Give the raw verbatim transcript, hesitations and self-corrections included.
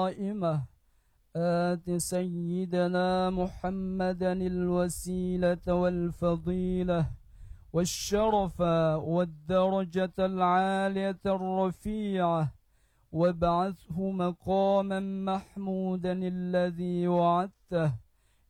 قائمة آت سيدنا محمدا الوسيلة والفضيلة والشرف والدرجة العالية الرفيعة وابعثه مقاما محمودا الذي وعدته